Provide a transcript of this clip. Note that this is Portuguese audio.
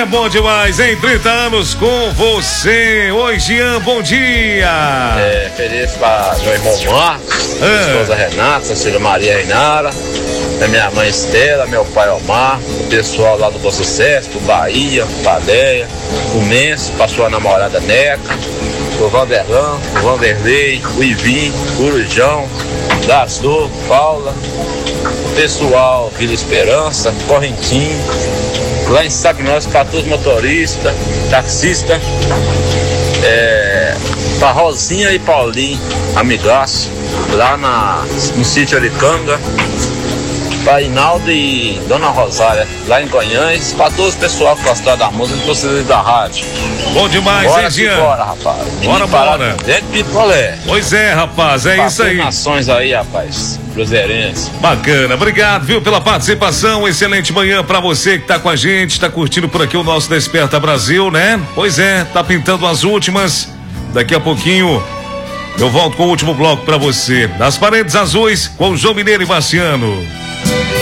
é bom demais, hein? 30 anos com você. Oi, Jean, bom dia. Feliz para meu irmão Marcos, minha esposa Renata, filha Maria Reinara, da minha mãe Estela, meu pai Omar, o pessoal lá do Bom Sucesso, do Bahia, Paleia, o Menso, para sua namorada Neca, o Vanderlan, o Vanderlei, o Ivim, o Urujão, Gastor, Paula, o pessoal Vila Esperança, Correntinho, lá em Sagnós, para todos os motoristas, taxistas, para Rosinha e Paulinho, amigaço, lá no sítio Aricanga, para Inaldo e Dona Rosária, lá em Goiânia, para todos o pessoal que gostaram da música e precisa da rádio. Bom demais, bora, hein, Jean? Bora, rapaz. Bora. Dentro de picolé. Pois é, rapaz, é isso aí. Nações aí, rapaz. Cruzeirense. Bacana, obrigado, viu, pela participação. Excelente manhã pra você que tá com a gente, tá curtindo por aqui o nosso Desperta Brasil, né? Pois é, tá pintando as últimas. Daqui a pouquinho eu volto com o último bloco pra você. As Paredes Azuis com João Mineiro e Marciano.